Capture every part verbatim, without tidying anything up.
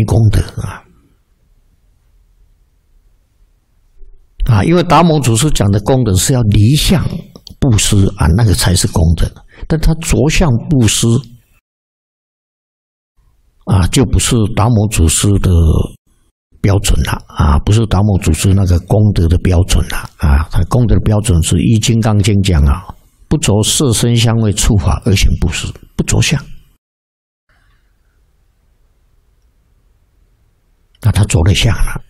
没功德啊。啊，因为达摩祖师讲的功德是要离相布施啊，那个才是功德。但他着相布施啊，就不是达摩祖师的标准了啊，不是达摩祖师那个功德的标准了啊。他功德的标准是依《金刚经》讲啊，不着色声香味触法而行布施，不着相。那他着了相了。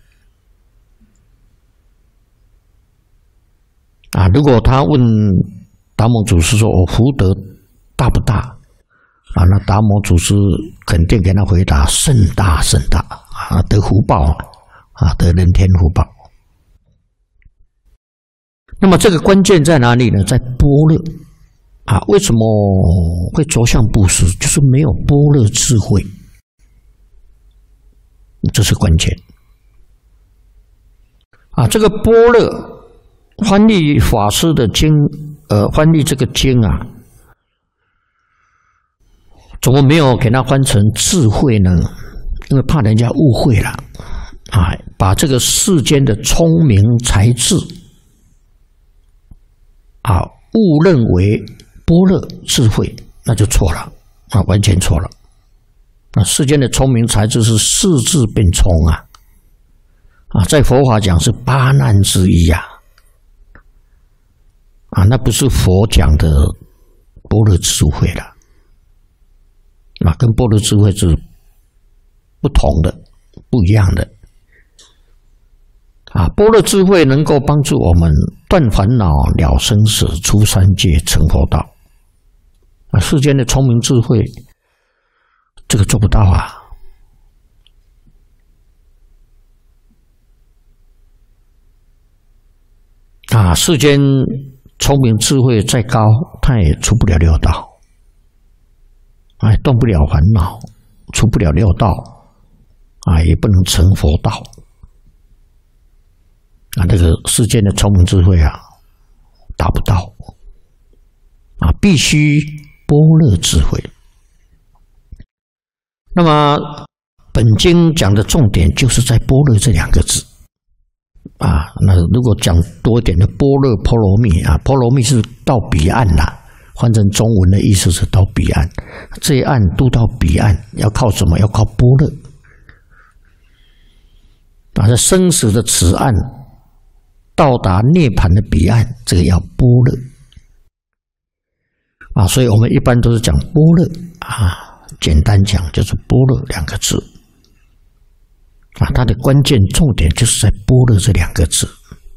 啊，如果他问达摩祖师说：“我福德大不大？”啊，那达摩祖师肯定给他回答：“甚大甚大啊，得福报啊，得人天福报。”那么这个关键在哪里呢？在般若啊。为什么会着相布施？就是没有般若智慧，这是关键啊。这个般若。翻译法师的经，呃，翻译这个经啊，怎么没有给他翻成智慧呢？因为怕人家误会了，啊，把这个世间的聪明才智啊，误认为般若智慧，那就错了啊，完全错了。啊，世间的聪明才智是世智变聪啊，啊，在佛法讲是八难之一啊。啊，那不是佛讲的般若智慧了，啊，跟般若智慧是不同的、不一样的。啊，般若智慧能够帮助我们断烦恼、了生死、出三界、成佛道。啊，世间的聪明智慧，这个做不到啊。啊，世间聪明智慧再高，他也出不了六道，哎，断不了烦恼，出不了六道，啊，也不能成佛道。啊，这个世间的聪明智慧啊，达不到，啊，必须般若智慧。那么本经讲的重点就是在般若这两个字。啊，那如果讲多一点的般若波罗蜜啊，波罗蜜是到彼岸啦，换成中文的意思是到彼岸，这一岸渡到彼岸要靠什么？要靠般若。把这生死的此岸到达涅槃的彼岸，这个要般若啊，所以我们一般都是讲般若啊，简单讲就是般若两个字。啊，它的关键重点就是在般若这两个字。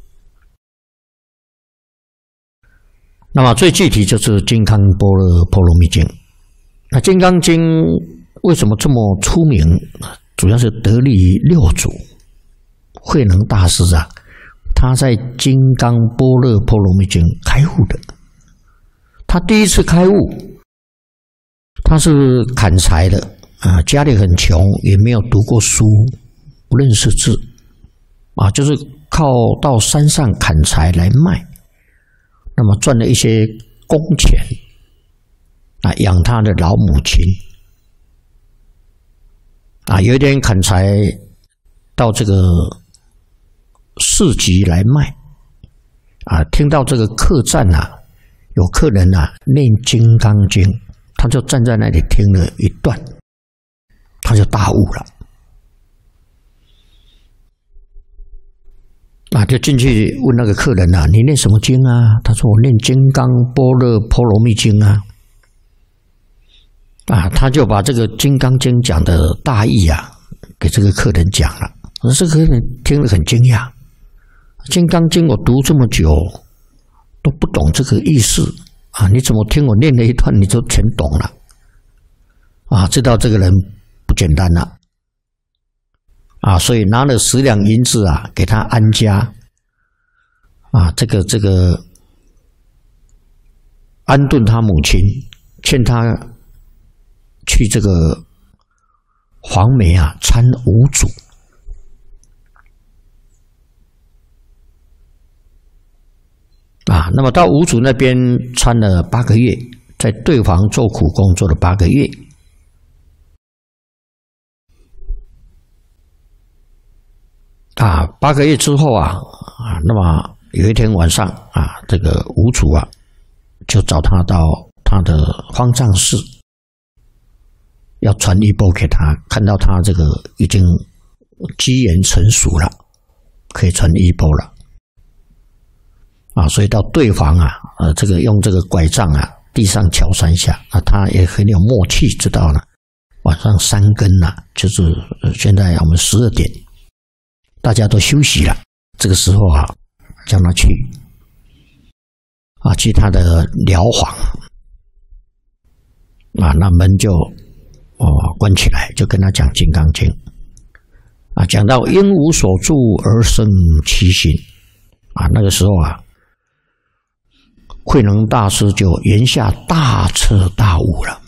那么最具体就是《金刚般若波罗蜜经》。那《金刚经》为什么这么出名？主要是得力于六祖慧能大师啊，他在《金刚般若波罗蜜经》开悟的。他第一次开悟，他是砍柴的啊，家里很穷，也没有读过书。不认识字啊，就是靠到山上砍柴来卖，那么赚了一些工钱啊，养他的老母亲啊。有一天砍柴到这个市集来卖啊，听到这个客栈啊有客人啊念《金刚经》，他就站在那里听了一段，他就大悟了。啊，就进去问那个客人啊，你念什么经啊？他说我念《金刚般若波罗蜜经》啊。啊，他就把这个《金刚经》讲的大意啊，给这个客人讲了。而这个客人听了很惊讶，《金刚经》我读这么久都不懂这个意思啊，你怎么听我念了一段你就全懂了？啊，知道这个人不简单了。啊，所以拿了十两银子啊，给他安家，啊，这个这个安顿他母亲，劝他去这个黄梅啊参五祖。啊，那么到五祖那边参了八个月，在对房做苦工做了八个月。 八个月之后啊啊，那么有一天晚上啊，这个吴楚啊就找他到他的方丈室，要传衣钵给他，看到他这个已经机缘成熟了，可以传衣钵了啊，所以到对方啊，呃，这个用这个拐杖啊，地上敲三下啊，他也很有默契，知道了。晚上三更了、啊，就是现在我们十二点，大家都休息了，这个时候啊，叫他去啊，去他的寮房啊，那门就哦关起来，就跟他讲《金刚经》啊，讲到因无所住而生其心啊，那个时候啊，慧能大师就言下大彻大悟了。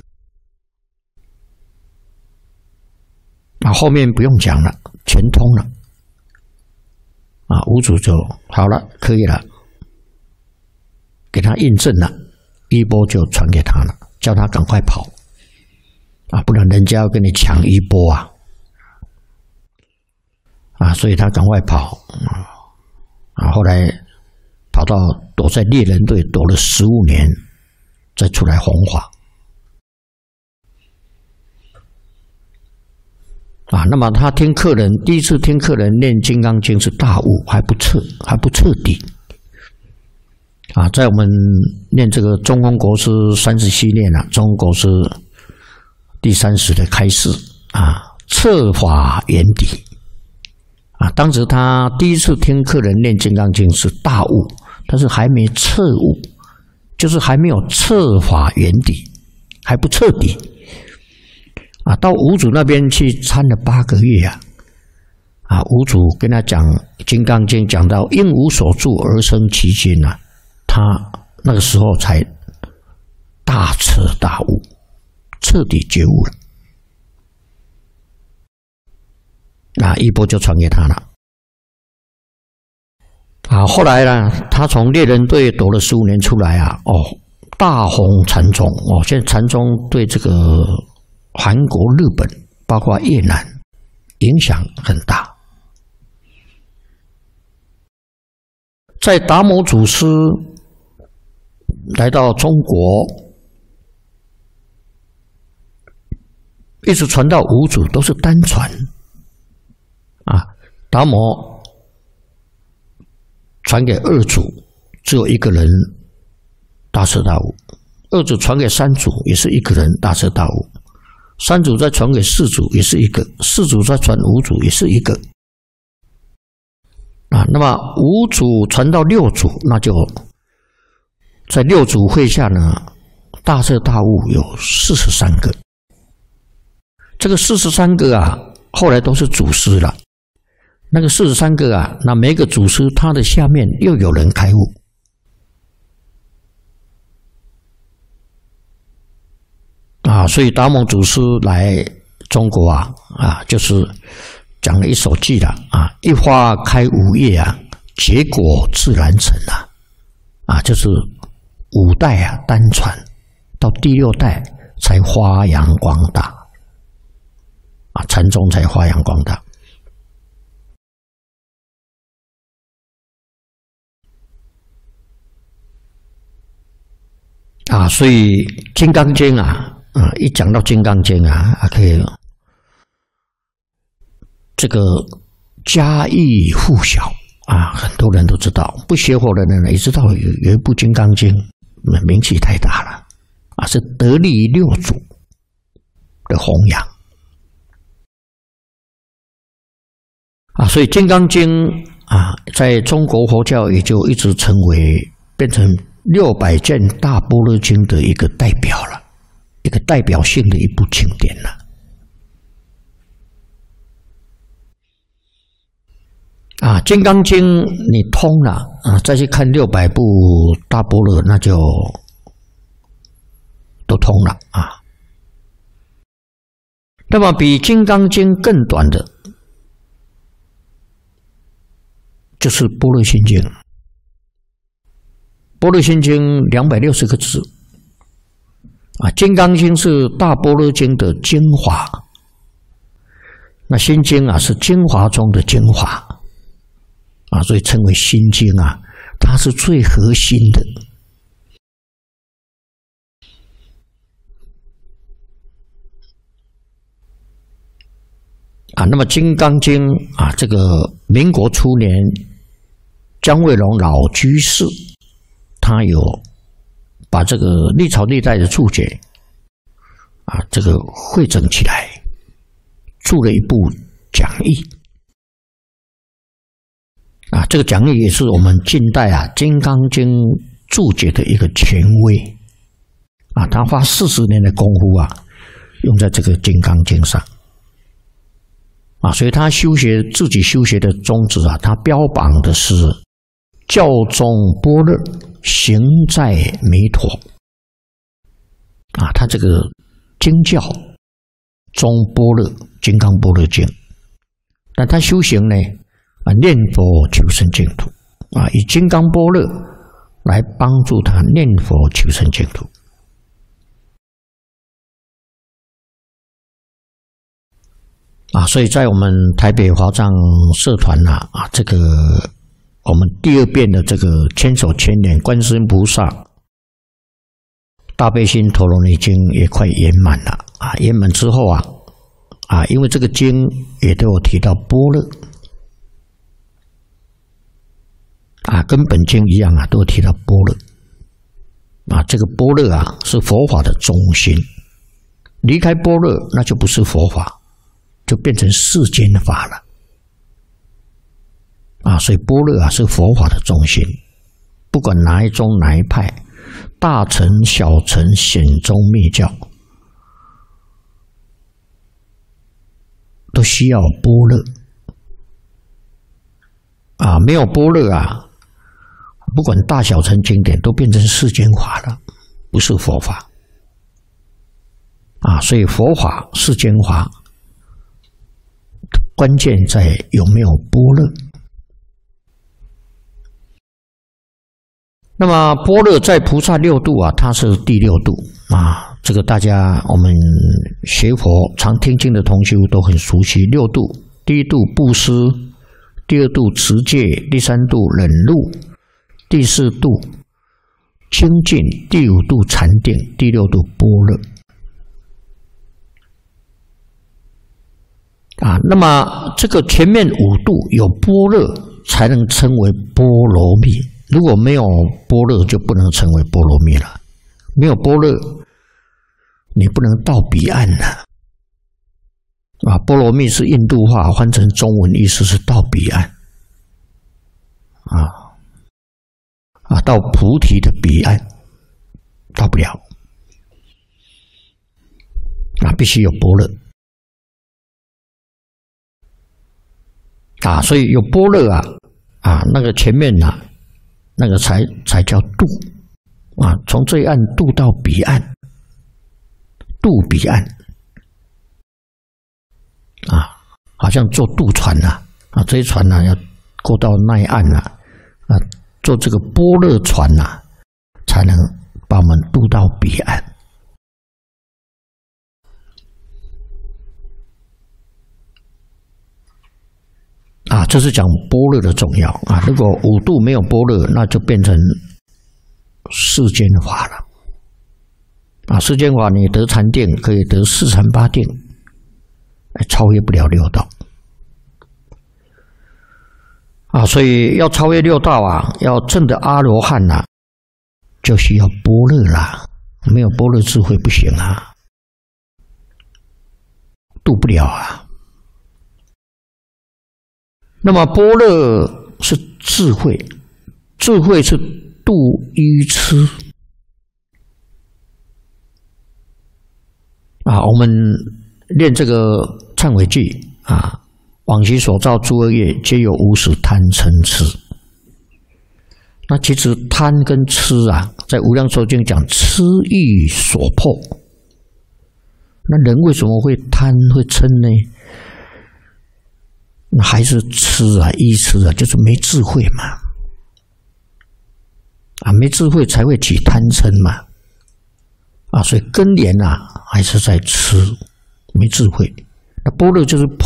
那、啊、后面不用讲了，全通了啊！吴主就好了，可以了，给他印证了，衣钵就传给他了，叫他赶快跑啊，不然人家要跟你抢衣钵啊啊！所以他赶快跑啊！后来跑到躲在猎人队躲了十五年，再出来弘法。啊，那么他听客人第一次听客人念《金刚经》是大悟，还不彻，还不彻底。啊，在我们念这个中空国师三十系列啊，中空国师第三十的开示啊，彻法圆底。啊，当时他第一次听客人念《金刚经》是大悟，但是还没彻悟，就是还没有彻法圆底，还不彻底。啊，到五祖那边去参了八个月啊！啊，五祖跟他讲《金刚经》，讲到因无所住而生其心啊，他那个时候才大彻大悟，彻底觉悟了。那衣钵就传给他了。啊，后来呢，他从猎人队躲了十五年出来啊，哦，大弘禅宗哦，现在禅宗对这个韩国、日本，包括越南，影响很大。在达摩祖师来到中国，一直传到五祖，都是单传。啊，达摩传给二祖，只有一个人大彻大悟；二祖传给三祖，也是一个人大彻大悟。三祖再传给四祖也是一个，四祖再传五祖也是一个，啊，那么五祖传到六祖，那就在六祖会下呢，大彻大悟有四十三个。这个四十三个啊，后来都是祖师了。那个四十三个啊，那每个祖师他的下面又有人开悟。啊，所以达摩祖师来中国啊，啊，就是讲了一首偈了啊，一花开五叶啊，结果自然成啊，啊，就是五代啊单传，到第六代才发扬光大，啊，禅宗才发扬光大。啊，所以《金刚经》啊。啊，一讲到《金刚经》啊，还可以这个家喻户晓啊，很多人都知道。不学佛的人呢，也知道有有一部《金刚经》，名气太大了啊，是得利于六祖的弘扬啊，所以《金刚经》啊，在中国佛教也就一直成为变成六百卷大般若经的一个代表了。一个代表性的一部经典了。啊，《金刚经》你通了啊，再去看六百部大般若，那就都通了啊。那么比《金刚经》更短的，就是《般若心经》。《般若心经》两百六十个字。啊，《金刚经》是大般若经的精华，那心经啊是精华中的精华， 啊，所以称为心经啊，它是最核心的。啊，那么《金刚经》啊，这个民国初年，姜卫龙老居士，他有把这个历朝历代的注解啊，这个汇整起来，著了一部讲义。啊，这个讲义也是我们近代啊《金刚经》注解的一个权威啊，他花四十年的功夫啊，用在这个《金刚经》上。啊，所以他修学自己修学的宗旨啊，他标榜的是教中般若，行在弥陀。啊，他这个经教中般若，金刚般若经，但他修行呢，啊，念佛求生净土，啊，以金刚般若来帮助他念佛求生净土。啊，所以在我们台北华藏社团呐，啊，这个我们第二遍的这个千手千眼观世音菩萨大悲心陀罗尼经也快圆满了啊！圆满之后啊，啊，因为这个经也都有提到般若啊，跟本经一样啊，都有提到般若啊。这个般若啊，是佛法的中心，离开般若那就不是佛法。就变成世间法了啊！所以般若啊是佛法的中心，不管哪一宗哪一派，大乘、小乘、显宗、密教，都需要般若啊！没有般若啊，不管大小乘经典都变成世间法了，不是佛法啊！所以佛法、世间法。关键在有没有般若。那么般若在菩萨六度啊，它是第六度啊。这个大家我们学佛常听经的同修都很熟悉六度：第一度布施，第二度持戒，第三度忍辱，第四度精进，第五度禅定，第六度般若。啊，那么这个前面五度有般若，才能称为波罗蜜。如果没有般若，就不能称为波罗蜜了。没有般若，你不能到彼岸了。啊，波罗蜜是印度话，换成中文意思是到彼岸。啊啊，到菩提的彼岸，到不了。啊，必须有般若。啊，所以有般若啊，啊，那个前面呐、啊，那个才才叫渡啊，从这一岸渡到彼岸，渡彼岸啊，好像坐渡船呐、啊，啊，这些船呐、啊、要过到那一岸呐、啊，啊，坐这个般若船呐、啊，才能把我们渡到彼岸。啊，这是讲般若的重要啊！如果五度没有般若，那就变成世间法了。啊，世间法你得禅定可以得四禅八定，超越不了六道。啊，所以要超越六道啊，要证得阿罗汉呐、啊，就需要般若啦。没有般若智慧不行啊，度不了啊。那么般若是智慧，智慧是度愚痴啊。我们练这个忏悔偈啊，往昔所造诸恶业，皆有无始贪嗔痴。那其实贪跟痴啊，在无量寿经讲痴欲所迫。那人为什么会贪会嗔呢？那还是痴啊，愚痴啊，就是没智慧嘛，啊，没智慧才会起贪嗔嘛，啊，所以根源啊还是在痴，没智慧。那般若就是